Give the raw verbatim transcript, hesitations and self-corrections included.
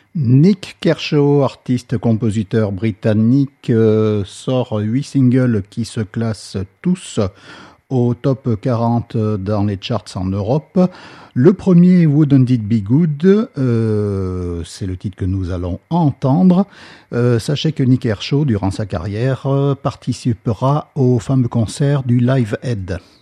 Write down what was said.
Nick Kershaw, artiste-compositeur britannique, euh, sort huit singles qui se classent tous au top quarante dans les charts en Europe. Le premier, Wouldn't It Be Good, euh, c'est le titre que nous allons entendre. Euh, sachez que Nick Kershaw, durant sa carrière, euh, participera au fameux concert du Live Aid.